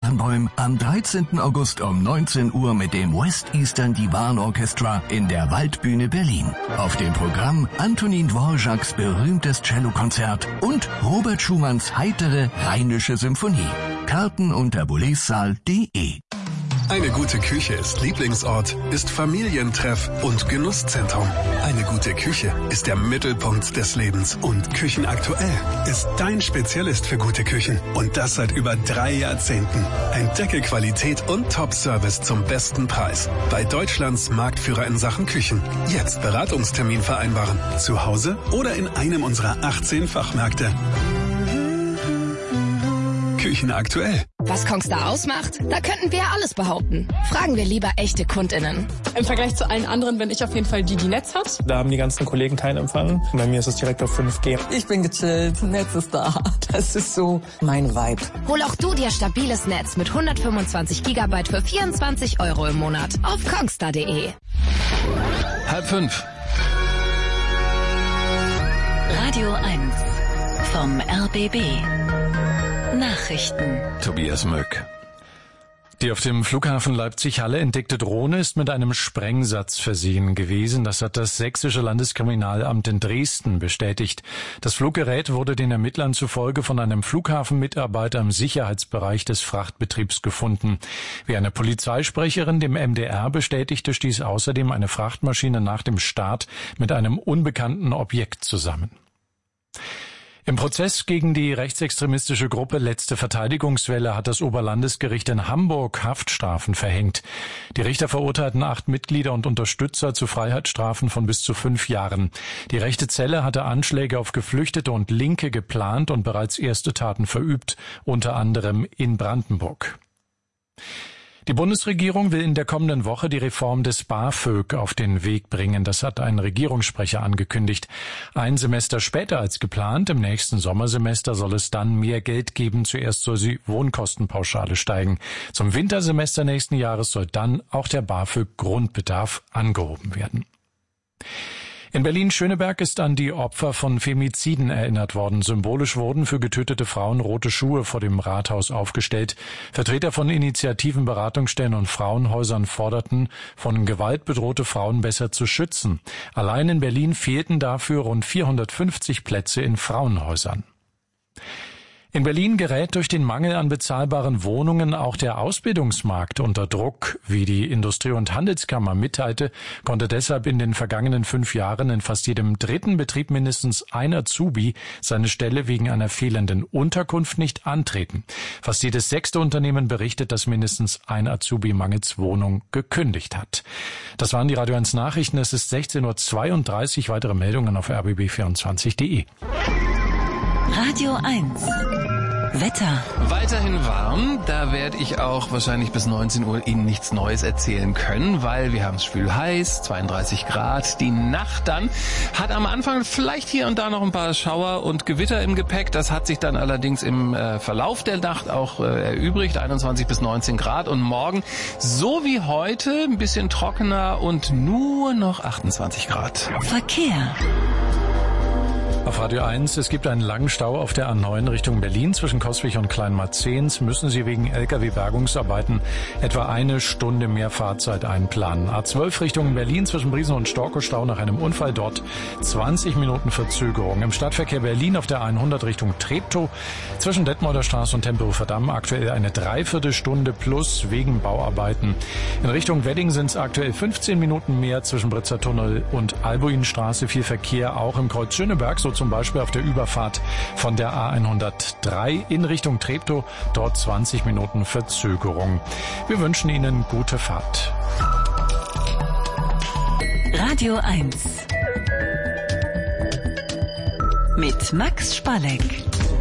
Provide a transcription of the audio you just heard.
Barenboim am 13. August um 19 Uhr mit dem West Eastern Divan Orchestra in der Waldbühne Berlin. Auf dem Programm Antonin Dvořáks berühmtes Cellokonzert und Robert Schumanns heitere Rheinische Symphonie. Karten unter boulezsaal.de. Eine gute Küche ist Lieblingsort, ist Familientreff und Genusszentrum. Eine gute Küche ist der Mittelpunkt des Lebens. Und Küchenaktuell ist dein Spezialist für gute Küchen. Und das seit über 3 Jahrzehnten. Entdecke Qualität und Top-Service zum besten Preis. Bei Deutschlands Marktführer in Sachen Küchen. Jetzt Beratungstermin vereinbaren. Zu Hause oder in einem unserer 18 Fachmärkte. Küchenaktuell. Was Kongstar ausmacht? Da könnten wir alles behaupten. Fragen wir lieber echte KundInnen. Im Vergleich zu allen anderen bin ich auf jeden Fall die Netz hat. Da haben die ganzen Kollegen keinen Empfang. Bei mir ist es direkt auf 5G. Ich bin gechillt, Netz ist da. Das ist so mein Vibe. Hol auch du dir stabiles Netz mit 125 GB für 24 € im Monat auf kongstar.de. 4:30. Radio 1 vom RBB. Nachrichten. Tobias Möck. Die auf dem Flughafen Leipzig-Halle entdeckte Drohne ist mit einem Sprengsatz versehen gewesen. Das hat das Sächsische Landeskriminalamt in Dresden bestätigt. Das Fluggerät wurde den Ermittlern zufolge von einem Flughafenmitarbeiter im Sicherheitsbereich des Frachtbetriebs gefunden. Wie eine Polizeisprecherin dem MDR bestätigte, stieß außerdem eine Frachtmaschine nach dem Start mit einem unbekannten Objekt zusammen. Im Prozess gegen die rechtsextremistische Gruppe Letzte Verteidigungswelle hat das Oberlandesgericht in Hamburg Haftstrafen verhängt. Die Richter verurteilten 8 Mitglieder und Unterstützer zu Freiheitsstrafen von bis zu 5 Jahren. Die rechte Zelle hatte Anschläge auf Geflüchtete und Linke geplant und bereits erste Taten verübt, unter anderem in Brandenburg. Die Bundesregierung will in der kommenden Woche die Reform des BAföG auf den Weg bringen. Das hat ein Regierungssprecher angekündigt. Ein Semester später als geplant, im nächsten Sommersemester, soll es dann mehr Geld geben. Zuerst soll die Wohnkostenpauschale steigen. Zum Wintersemester nächsten Jahres soll dann auch der BAföG-Grundbedarf angehoben werden. In Berlin-Schöneberg ist an die Opfer von Femiziden erinnert worden. Symbolisch wurden für getötete Frauen rote Schuhe vor dem Rathaus aufgestellt. Vertreter von Initiativen, Beratungsstellen und Frauenhäusern forderten, von Gewalt bedrohte Frauen besser zu schützen. Allein in Berlin fehlten dafür rund 450 Plätze in Frauenhäusern. In Berlin gerät durch den Mangel an bezahlbaren Wohnungen auch der Ausbildungsmarkt unter Druck. Wie die Industrie- und Handelskammer mitteilte, konnte deshalb in den vergangenen 5 Jahren in fast jedem 3. Betrieb mindestens ein Azubi seine Stelle wegen einer fehlenden Unterkunft nicht antreten. Fast jedes 6. Unternehmen berichtet, dass mindestens ein Azubi mangels Wohnung gekündigt hat. Das waren die Radio 1 Nachrichten. Es ist 16:32 Uhr. Weitere Meldungen auf rbb24.de. Radio 1. Wetter. Weiterhin warm, da werde ich auch wahrscheinlich bis 19 Uhr Ihnen nichts Neues erzählen können, weil wir haben es schwül heiß, 32 Grad. Die Nacht dann hat am Anfang vielleicht hier und da noch ein paar Schauer und Gewitter im Gepäck. Das hat sich dann allerdings im Verlauf der Nacht auch erübrigt, 21 bis 19 Grad. Und morgen, so wie heute, ein bisschen trockener und nur noch 28 Grad. Verkehr. Auf Radio 1, es gibt einen langen Stau auf der A9 Richtung Berlin zwischen Coswig und Kleinmarzehns. Müssen Sie wegen Lkw-Bergungsarbeiten etwa 1 Stunde mehr Fahrzeit einplanen. A12 Richtung Berlin zwischen Briesen und Storkow Stau nach einem Unfall, dort 20 Minuten Verzögerung. Im Stadtverkehr Berlin auf der 100 Richtung Treptow zwischen Detmolder Straße und Tempelhofer Damm aktuell eine Dreiviertelstunde plus wegen Bauarbeiten. In Richtung Wedding sind es aktuell 15 Minuten mehr zwischen Britzer Tunnel und Albuinstraße. Viel Verkehr auch im Kreuz Schöneberg, so zum Beispiel auf der Überfahrt von der A103 in Richtung Treptow, dort 20 Minuten Verzögerung. Wir wünschen Ihnen gute Fahrt. Radio 1 mit Max Spalleck.